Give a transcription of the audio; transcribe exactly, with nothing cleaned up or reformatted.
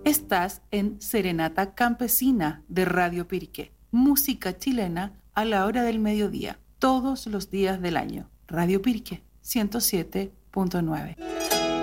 Estás en Serenata Campesina de Radio Piriqué. Música chilena a la hora del mediodía, todos los días del año. Radio Piriqué, ciento siete punto nueve.